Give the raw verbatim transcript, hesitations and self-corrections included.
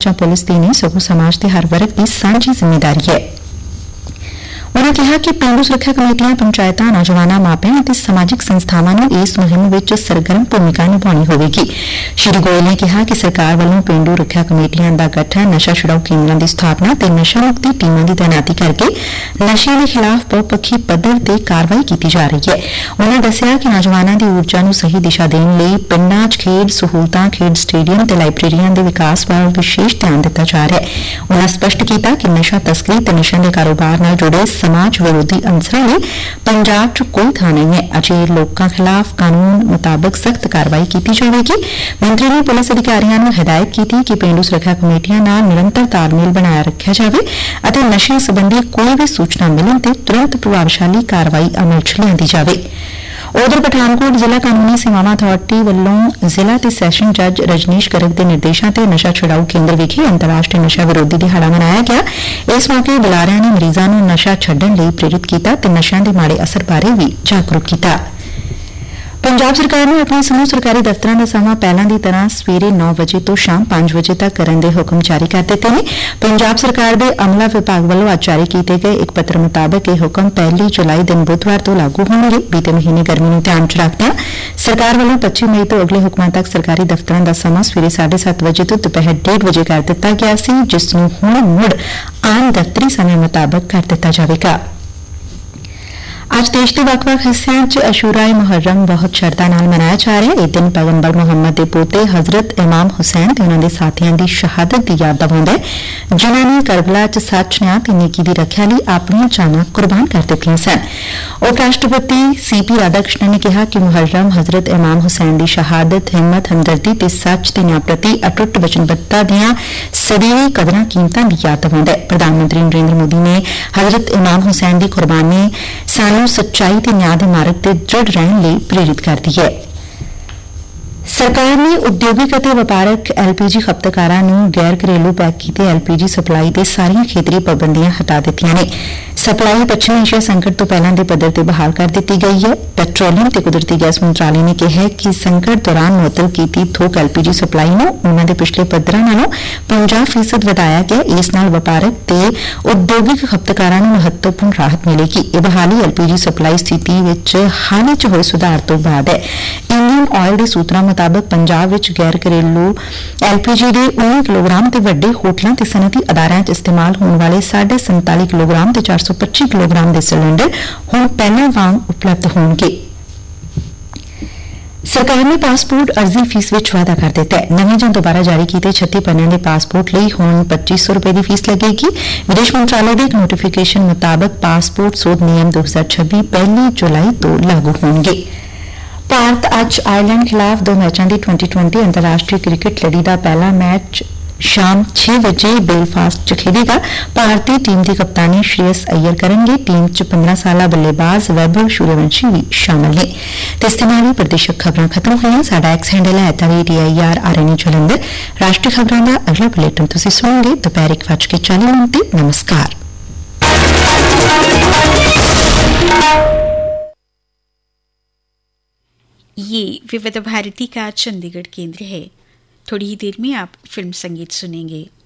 ਜਾਂ ਪੁਲਿਸ ਦੀ ਨਹੀਂ ਸਗੋਂ ਸਮਾਜ ਦੇ ਹਰ ਵਰਗ ਦੀ ਸਾਂਝੀ ਜ਼ਿੰਮੇਦਾਰੀ ਹੈ। उन्होंने कहा कि पेंडू सुरक्षा कमेटियां पंचायतां नौजवानां मापिਆਂ ਅਤੇ ਸਮਾਜਿਕ ਸੰਸਥਾਵਾਂ ਨੂੰ ਇਸ ਮੁਹਿੰਮ ਵਿੱਚ ਸਰਗਰਮ ਭੂਮਿਕਾ ਨਿਭਾਉਣੀ ਹੋਵੇਗੀ। ਸ਼੍ਰੀ ਗੋਇਲ ਨੇ ਕਿਹਾ ਕਿ ਸਰਕਾਰ ਵੱਲੋਂ ਪੇਂਡੂ ਰੱਖਿਆ ਕਮੇਟੀਆਂ ਦਾ ਗਠਨ, ਨਸ਼ਾ ਛੁਡਾਊ ਕੇਂਦਰਾਂ ਦੀ ਸਥਾਪਨਾ ਤੇ ਨਸ਼ਾ ਮੁਕਤੀ ਟੀਮਾਂ ਦੀ ਤੈਨਾਤੀ ਕਰਕੇ ਨਸ਼ੇ ਦੇ ਖਿਲਾਫ ਬਹੁਪੱਖੀ ਪੱਧਰ ਤੇ ਕਾਰਵਾਈ ਕੀਤੀ ਜਾ ਰਹੀ ਹੈ। ਉਨ੍ਹਾਂ ਦੱਸਿਆ ਕਿ ਨੌਜਵਾਨਾਂ ਦੀ ਊਰਜਾ ਨੂੰ ਸਹੀ ਦਿਸ਼ਾ ਦੇਣ ਲਈ ਪਿੰਡਾਂ 'ਚ ਖੇਡ ਸਹੂਲਤਾਂ, ਖੇਡ ਸਟੇਡੀਅਮ ਤੇ ਲਾਇਬ੍ਰੇਰੀਆਂ ਦੇ ਵਿਕਾਸ ਵੱਲ ਵਿਸ਼ੇਸ਼ ਧਿਆਨ ਦਿੱਤਾ ਜਾ ਰਿਹਾ ਹੈ। ਉਨ੍ਹਾਂ ਸਪਸ਼ਟ ਕੀਤਾ ਕਿ ਨਸ਼ਾ ਤਸਕਰੀ ਤੇ ਨਸ਼ਿਆਂ ਦੇ ਕਾਰੋਬਾਰ ਨਾਲ ਜੁੜੇ ਸਮਾਜ ਵਿਰੋਧੀ ਅੰਸਰਾਂ ਲਈ ਪੰਜਾਬ 'ਚ ਕੋਈ ਥਾਂ ਨਹੀਂ ਹੈ। ਅਜੇ ਲੋਕਾਂ ਖਿਲਾਫ ਕਾਨੂੰਨ ਮੁਤਾਬਕ ਸਖਤ ਕਾਰਵਾਈ ਕੀਤੀ ਜਾਵੇਗੀ। ਮੰਤਰੀ ਨੇ ਪੁਲਿਸ ਅਧਿਕਾਰੀਆਂ ਨੂੰ ਹਦਾਇਤ ਕੀਤੀ ਕਿ ਪੇਂਡੂ ਸੁਰੱਖਿਆ ਕਮੇਟੀਆਂ ਨਾਲ ਨਿਰੰਤਰ ਤਾਲਮੇਲ ਬਣਾਇਆ ਰੱਖਿਆ ਜਾਵੇ ਅਤੇ ਨਸ਼ਿਆਂ ਸੰਬੰਧੀ ਕੋਈ ਵੀ ਸੂਚਨਾ ਮਿਲਣ ਤੇ ਤੁਰੰਤ ਪ੍ਰਭਾਵਸ਼ਾਲੀ ਕਾਰਵਾਈ ਅਮਲ 'ਚ ਲਿਆਂਦੀ ਜਾਵੇ। ਉਧਰ ਪਠਾਨਕੋਟ ਜ਼ਿਲ੍ਹਾ ਕਾਨੂੰਨੀ ਸੇਵਾਵਾਂ ਅਥਾਰਟੀ ਵੱਲੋਂ ਜ਼ਿਲ੍ਹਾ ਤੇ ਸੈਸ਼ਨ ਜੱਜ ਰਜਨੀਸ਼ ਗਰਗ ਦੇ ਨਿਰਦੇਸ਼ਾਂ ਤੇ ਨਸ਼ਾ ਛੁਡਾਊ ਕੇਂਦਰ ਵਿਖੇ ਅੰਤਰਰਾਸ਼ਟਰੀ ਨਸ਼ਾ ਵਿਰੋਧੀ ਦਿਹਾੜਾ ਮਨਾਇਆ ਗਿਆ। ਇਸ ਮੌਕੇ ਬੁਲਾਰਿਆਂ ਨੇ ਮਰੀਜ਼ਾਂ ਨੂੰ ਨਸ਼ਾ ਛੱਡਣ ਲਈ ਪ੍ਰੇਰਿਤ ਕੀਤਾ ਤੇ ਨਸ਼ਿਆਂ ਦੇ ਮਾੜੇ ਅਸਰ ਬਾਰੇ ਵੀ ਜਾਗਰੂਕ ਕੀਤਾ। ਪੰਜਾਬ ਸਰਕਾਰ ਨੇ ਆਪਣੇ ਸਮੂਹ ਸਰਕਾਰੀ ਦਫ਼ਤਰਾਂ ਦਾ ਸਮਾਂ ਪਹਿਲਾਂ ਦੀ ਤਰ੍ਹਾਂ ਸਵੇਰੇ ਨੌ ਵਜੇ ਤੋਂ ਸ਼ਾਮ ਪੰਜ ਵਜੇ ਤੱਕ ਕਰਨ ਦੇ ਹੁਕਮ ਜਾਰੀ ਕਰ ਦਿੱਤੇ ਨੇ। ਪੰਜਾਬ ਸਰਕਾਰ ਦੇ ਅਮਲਾ ਵਿਭਾਗ ਵੱਲੋਂ ਅੱਜ ਜਾਰੀ ਕੀਤੇ ਗਏ ਇੱਕ ਪੱਤਰ ਮੁਤਾਬਕ ਇਹ ਹੁਕਮ ਪਹਿਲੀ ਜੁਲਾਈ ਦਿਨ ਬੁੱਧਵਾਰ ਤੋਂ ਲਾਗੂ ਹੋਣਗੇ। ਬੀਤੇ ਮਹੀਨੇ ਗਰਮੀ ਨੂੰ ਧਿਆਨ 'ਚ ਰੱਖਦਿਆਂ ਸਰਕਾਰ ਵੱਲੋਂ ਪੱਚੀ ਮਈ ਤੋਂ ਅਗਲੇ ਹੁਕਮਾਂ ਤੱਕ ਸਰਕਾਰੀ ਦਫ਼ਤਰਾਂ ਦਾ ਸਮਾਂ ਸਵੇਰੇ ਸਾਢੇ ਸੱਤ ਵਜੇ ਤੋਂ ਦੁਪਹਿਰ ਡੇਢ ਵਜੇ ਕਰ ਦਿੱਤਾ ਗਿਆ ਸੀ, ਜਿਸ ਨੂੰ ਹੁਣ ਮੁੜ ਆਮ ਦਫ਼ਤਰੀ ਸਮੇਂ ਮੁਤਾਬਕ ਕਰ ਦਿੱਤਾ ਜਾਵੇਗਾ। ਅੱਜ ਦੇਸ਼ ਦੇ ਵੱਖ-ਵੱਖ ਹਿੱਸਿਆਂ 'ਚ ਅਸ਼ੂਰਾ-ਏ ਮੁਹर्रम ਬਹੁਤ ਸ਼ਰਧਾ ਨਾਲ ਮਨਾਇਆ ਜਾ ਰਿਹਾ ਹੈ। ਇਹ ਦਿਨ ਪੈਗੰਬਰ ਮੁਹੰਮਦ ਦੇ ਪੋਤੇ ਹਜ਼ਰਤ ਇਮਾਮ ਹੁਸੈਨ ਤੇ ਉਨ੍ਹਾਂ ਦੇ ਸਾਥੀਆਂ ਦੀ ਸ਼ਹਾਦਤ ਦੀ ਯਾਦ ਦਿਵਾਉਂਦਾ ਹੈ, ਜਿਨ੍ਹਾਂ ਨੇ ਕਰਬਲਾ 'ਚ ਸੱਚ, ਨਿਆਂ ਤੇ ਨੇਕੀ ਦੀ ਰੱਖਿਆ ਲਈ ਆਪਣੀਆਂ ਜਾਨਾਂ ਕੁਰਬਾਨ ਕਰ ਦਿੱਤੀਆਂ ਸਨ। ਉਪ ਰਾਸ਼ਟਰਪਤੀ ਸੀ ਪੀ ਰਾਧਾ ਕ੍ਰਿਸ਼ਨਨ ਨੇ ਕਿਹਾ ਕਿ ਮੁਹर्रम ਹਜ਼ਰਤ ਇਮਾਮ ਹੁਸੈਨ ਦੀ ਸ਼ਹਾਦਤ, ਹਿੰਮਤ, ਹਮਦਰਦੀ ਤੇ ਸੱਚ ਤੇ ਨਿਆਂ ਪ੍ਰਤੀ ਅਟੁੱਟ ਵਚਨਬੱਧਤਾ ਦੀਆਂ ਸਦੀਵੀ ਕਦਰਾਂ ਕੀਮਤਾਂ ਦੀ ਯਾਦ ਦਿਵਾਉਂਦਾ ਹੈ। ਪ੍ਰਧਾਨ ਮੰਤਰੀ ਨਰਿੰਦਰ ਮੋਦੀ ਨੇ ਹਜ਼ਰਤ ਇਮਾਮ ਹੁਸੈਨ ਦੀ ਕੁਰਬਾਨੀ ਸਾਨੂੰ ਸੱਚਾਈ ਤੇ ਨਿਆਂ ਦੇ ਮਾਰਗ ਤੇ ਦ੍ਰਿੜ ਰਹਿਣ ਲਈ ਪ੍ਰੇਰਿਤ ਕਰਦੀ ਹੈ। ਸਰਕਾਰ ਨੇ ਉਦਯੋਗਿਕ ਅਤੇ ਵਪਾਰਕ ਐਲ ਪੀ ਜੀ ਖਪਤਕਾਰਾਂ ਨੂੰ ਗੈਰ ਘਰੇਲੂ ਪੈਕ ਕੀਤੇ ਐਲ ਪੀ ਜੀ ਸਪਲਾਈ ਤੇ ਸਾਰੀਆਂ ਖੇਤਰੀ ਪਾਬੰਦੀਆਂ ਹਟਾ ਦਿੱਤੀਆਂ ਨੇ। ਸਪਲਾਈ ਪੱਛਮੀ ਏਸ਼ੀਆ ਸੰਕਟ ਤੋਂ ਪਹਿਲਾਂ ਦੇ ਪੱਧਰ ਤੇ ਬਹਾਲ ਕਰ ਦਿੱਤੀ ਗਈ ਹੈ। ਪੈਟਰੋਲੀਅਮ ਤੇ ਕੁਦਰਤੀ ਗੈਸ ਮੰਤਰਾਲੇ ਨੇ ਕਿਹਾ ਕਿ ਸੰਕਟ ਦੌਰਾਨ ਮੁਅੱਤਲ ਕੀਤੀ ਥੋਕ ਐਲ ਪੀ ਜੀ ਸਪਲਾਈ ਨੂੰ ਉਨ੍ਹਾਂ ਦੇ ਪਿਛਲੇ ਪੱਧਰਾਂ ਨਾਲੋਂ ਪੰਜਾਹ ਫੀਸਦ ਵਧਾਇਆ ਗਿਆ। ਇਸ ਨਾਲ ਵਪਾਰਕ ਤੇ ਉਦਯੋਗਿਕ ਖਪਤਕਾਰਾਂ ਨੂੰ ਮਹੱਤਵਪੂਰਨ ਰਾਹਤ ਮਿਲੇਗੀ। ਇਹ ਬਹਾਲੀ ਐਲ ਪੀ ਜੀ ਸਪਲਾਈ ਸਥਿਤੀ ਵਿੱਚ ਹਾਲ ਹੀ 'ਚ ਹੋਏ ਸੁਧਾਰ ਤੋਂ ਬਾਅਦ ਹੈ। ਇੰਡੀਅਨ ਆਇਲ ਦੇ ਸੂਤਰਾਂ ਮੁਤਾਬਕ ਪੰਜਾਬ ਵਿੱਚ ਗੈਰ ਘਰੇਲੂ ਐਲ ਪੀ ਜੀ ਦੇ ਉੱਨੀ ਕਿਲੋਗ੍ਰਾਮ ਤੇ ਵੱਡੇ ਹੋਟਲਾਂ ਤੇ ਸਨਅਤੀ ਅਦਾਰਿਆਂ 'ਚ ਇਸਤੇਮਾਲ ਹੋਣ ਵਾਲੇ ਸਾਢੇ ਸੰਤਾਲੀ ਕਿਲੋਗ੍ਰਾਮ ਤੇ ਚਾਰ ਸੌ ਪੱਚੀ ਕਿਲੋਗ੍ਰਾਮ ਦੇ ਸਿਲੰਡਰ ਹੁਣ ਪਹਿਲਾਂ ਵਾਂਗ ਉਪਲਬਧ ਹੋਣਗੇ। ਸਰਕਾਰ ਨੇ ਪਾਸਪੋਰਟ ਅਰਜ਼ੀ ਫੀਸ ਵਿੱਚ ਵਾਧਾ ਕਰ ਦਿੱਤਾ ਹੈ। ਨਵੇਂ ਜਾਂ ਦੁਬਾਰਾ ਜਾਰੀ ਕੀਤੇ ਛੱਤੀ ਪੰਨਿਆਂ ਦੇ ਪਾਸਪੋਰਟ ਲਈ ਹੁਣ ਪੱਚੀ ਸੌ ਰੁਪਏ ਦੀ ਫੀਸ ਲੱਗੇਗੀ। ਵਿਦੇਸ਼ ਮੰਤਰਾਲੇ ਦੇ ਇੱਕ ਨੋਟੀਫਿਕੇਸ਼ਨ ਮੁਤਾਬਕ ਪਾਸਪੋਰਟ ਸੋਧ ਨਿਯਮ ਦੋ ਹਜ਼ਾਰ ਛੱਬੀ ਪਹਿਲੀ ਜੁਲਾਈ ਤੋਂ ਲਾਗੂ ਹੋਣਗੇ। ਭਾਰਤ ਅੱਜ ਆਇਰਲੈਂਡ ਖਿਲਾਫ ਦੋ ਮੈਚਾਂ ਦੀ ਟਵੈਂਟੀ ਟਵੈਂਟੀ ਅੰਤਰਰਾਸ਼ਟਰੀ ਕ੍ਰਿਕਟ ਲੜੀ ਦਾ ਪਹਿਲਾ ਮੈਚ ਸ਼ਾਮ ਛੇ ਵਜੇ ਬੇਲਫਾਸਟ 'ਚ ਖੇਡੇਗਾ। ਭਾਰਤੀ ਟੀਮ ਦੀ ਕਪਤਾਨੀ ਸ਼੍ਰੇਯਸ ਅਈਅਰ ਕਰਨਗੇ। ਟੀਮ 'ਚ ਪੰਦਰਾਂ ਸਾਲਾ ਬੱਲੇਬਾਜ਼ ਵੈਭਵ ਸੂਰਯਵੰਸ਼ੀ ਵੀ ਸ਼ਾਮਲ ਨੇ। ਤੇ ਇਸ ਦੇ ਨਾਲ ਹੀ ਪ੍ਰਦੇਸ਼ਕ ਖਬਰਾਂ ਖਤਮ ਹੋਈਆਂ। ਸਾਡਾ ਐਕਸ ਹੈਂਡਲ ਹੈ at T I R R ਐਨ ਜਲੰਧਰ। ਰਾਸ਼ਟਰੀ ਖਬਰਾਂ ਦਾ ਅਗਲਾ ਬੁਲੇਟਿਨ ਤੁਸੀਂ ਸੁਣੋਗੇ ਦੁਪਹਿਰ ਇੱਕ ਵੱਜ ਕੇ ਚਾਲੀ ਮਿੰਟ ਤੇ। ਨਮਸਕਾਰ। ये विविध भारती का चंडीगढ़ केंद्र है। थोड़ी ही देर में आप फिल्म संगीत सुनेंगे।